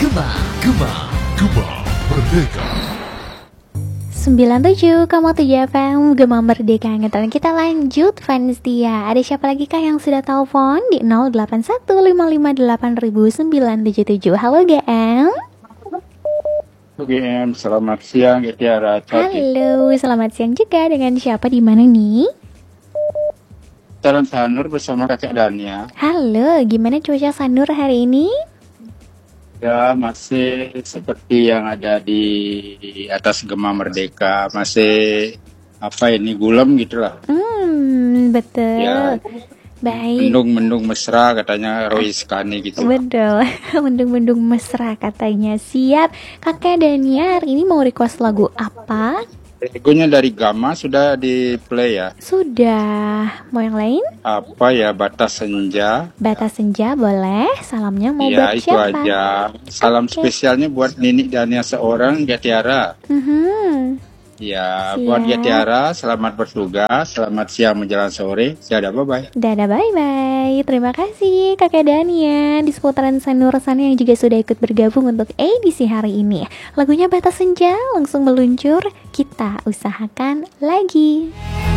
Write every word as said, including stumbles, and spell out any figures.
Gema, Gema, Gema Merdeka. sembilan puluh tujuh koma tujuh F M Gema Merdeka. Ngetan kita lanjut fans dia. Ada siapa lagi kah yang sudah telepon di nol delapan satu lima lima delapan sembilan tujuh tujuh. Halo G M. G M, selamat siang ya Tiara. Halo, selamat siang juga. Dengan siapa di mana nih? Taran Sanur bersama kakak Dania. Halo, gimana cuaca Sanur hari ini? Ya, masih seperti yang ada di atas Gema Merdeka, masih apa ini gulem gitulah. Hmm, betul. Ya, baik. mendung-mendung mesra katanya Roy Skani gitu. Betul, mendung-mendung mesra katanya. Siap, kakak Dania hari ini mau request lagu apa? Lagunya dari Gama sudah di play ya. Sudah. Mau yang lain? Apa ya, Batas Senja. Batas Senja boleh. Salamnya mau Ya, buat itu siapa? aja. Salam Oke. spesialnya buat Nini Dania seorang ya Tiara. Mhm. Ya, Siap. buat ya Tiara, selamat bertugas, selamat siang menjelang sore. Dadah, bye-bye. Dadah, bye-bye. Terima kasih kakak Dania di seputaran Sanur sana yang juga sudah ikut bergabung untuk edisi hari ini. Lagunya Batas Senja langsung meluncur. Kita usahakan lagi.